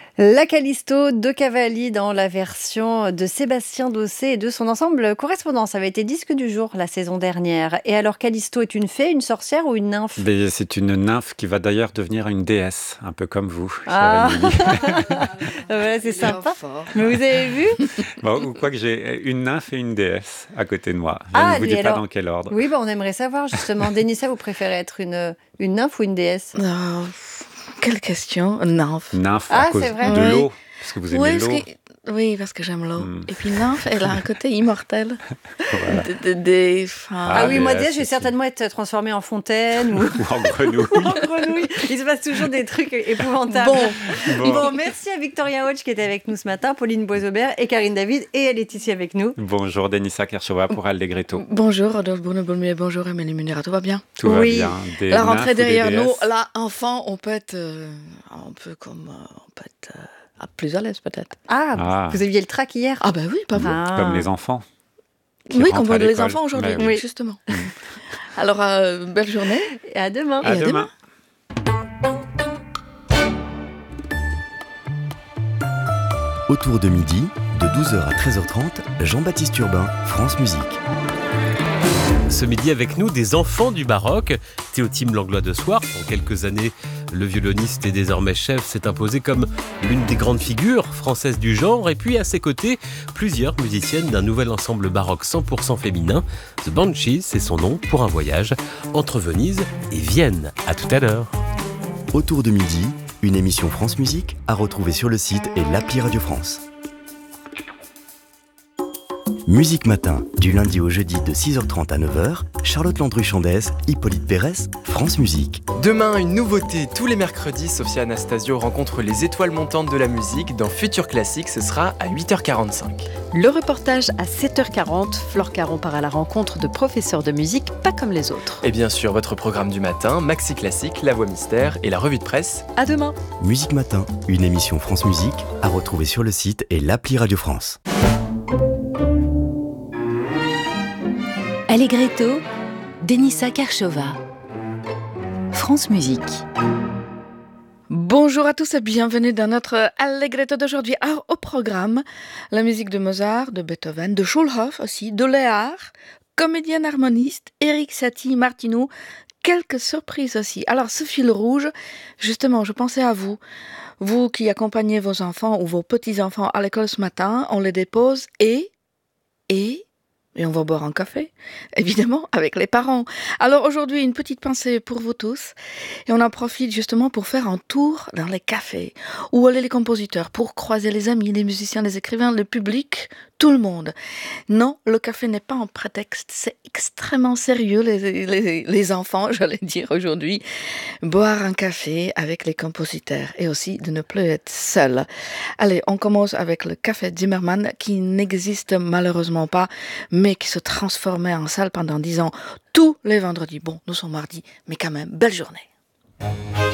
La Callisto de Cavalli dans la version de Sébastien Dossé et de son ensemble Correspondance avait été disque du jour la saison dernière. Et alors Callisto est une fée, une sorcière ou une nymphe? Mais c'est une nymphe qui va d'ailleurs devenir une déesse, un peu comme vous, chère Ah, Émilie. voilà, c'est sympa. Mais vous avez vu? Bon, ou quoi que j'ai une nymphe et une déesse à côté de moi. Je Ah, ne vous et dis pas alors dans quel ordre. Oui, on aimerait savoir justement. Denissa, vous préférez être une nymphe ou une déesse? Oh, quelle question. Nymphe. Nymphe à Ah, cause c'est vrai. de Oui. l'eau, parce que vous aimez Oui, l'eau. oui, parce que j'aime l'eau. Hmm. Et puis nymphe, elle a un côté immortel. Voilà. Ah oui, moi déesse déesse, je vais aussi. certainement être transformée en fontaine ou Ou en grenouille. en grenouille. Il se passe toujours des trucs épouvantables. Bon. Bon, merci à Victoria Hodge qui était avec nous ce matin, Pauline Boisaubert et Karine David, et elle est ici avec nous. Bonjour Denissa Kershova pour Allegretto. Bonjour Rodolphe Bourneau-Bolmier, bonjour Amélie Munera, tout va bien? Tout va Oui. bien. Des La rentrée nymphes ou des derrière nous, déesses là, enfant, on peut être plus à l'aise peut-être. Ah, vous aviez le trac hier? Ah ben oui, pas vous. Ah. Comme les enfants. qui Oui, rentrent comme à les l'école. enfants aujourd'hui, Mais oui. justement. Alors, belle journée. Et à demain. À Et à demain. Autour de midi, de 12h à 13h30, Jean-Baptiste Urbain, France Musique. Ce midi avec nous, des enfants du baroque. Théotime Langlois de Soir, en quelques années, le violoniste et désormais chef s'est imposé comme l'une des grandes figures françaises du genre. Et puis à ses côtés, plusieurs musiciennes d'un nouvel ensemble baroque 100% féminin. The Banshees, c'est son nom pour un voyage entre Venise et Vienne. À tout à l'heure. Autour de midi, une émission France Musique à retrouver sur le site et l'appli Radio France. Musique Matin, du lundi au jeudi de 6h30 à 9h, Charlotte Landru-Chandès, Hippolyte Pérès, France Musique. Demain, une nouveauté. Tous les mercredis, Sophia Anastasio rencontre les étoiles montantes de la musique. Dans Futur Classique, ce sera à 8h45. Le reportage à 7h40, Flore Caron part à la rencontre de professeurs de musique pas comme les autres. Et bien sûr, votre programme du matin, Maxi Classique, La Voix Mystère et la revue de presse. À demain. Musique Matin, une émission France Musique à retrouver sur le site et l'appli Radio France. Allegretto, Denissa Kershova. France Musique. Bonjour à tous et bienvenue dans notre Allegretto d'aujourd'hui. Alors, au programme, la musique de Mozart, de Beethoven, de Schulhoff aussi, de Léard, comédien harmoniste, Eric Satie, Martineau, quelques surprises aussi. Alors, ce fil rouge, justement, je pensais à vous. Vous qui accompagnez vos enfants ou vos petits-enfants à l'école ce matin, on les dépose et on va boire un café, évidemment, avec les parents. Alors aujourd'hui, une petite pensée pour vous tous. Et on en profite justement pour faire un tour dans les cafés. Où allaient les compositeurs pour croiser les amis, les musiciens, les écrivains, le public, tout le monde. Non, le café n'est pas un prétexte. C'est extrêmement sérieux, les enfants, j'allais dire aujourd'hui. Boire un café avec les compositeurs et aussi de ne plus être seul. Allez, on commence avec le café Zimmermann qui n'existe malheureusement pas, mais qui se transformait en salle pendant 10 ans, tous les vendredis. Bon, nous sommes mardi, mais quand même, belle journée.